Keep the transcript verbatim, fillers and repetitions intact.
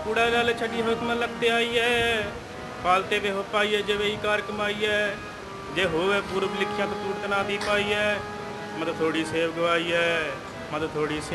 कूड़ा लाल छड़ी हुक्म लगते आइए, पालते वे हो पाइए जब यही कार कमाइए, जे होवे पूर्व लिखिया तो टूट ना दी पाइए, मत थोड़ी सेव गवाइए, मत थोड़ी सेव